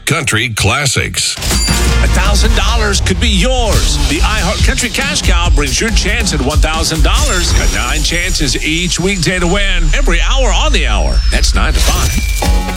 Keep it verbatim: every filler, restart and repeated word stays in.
Country Classics. one thousand dollars could be yours. The iHeart Country Cash Cow brings your chance at one thousand dollars. Got nine chances each weekday to win every hour on the hour. That's nine to five.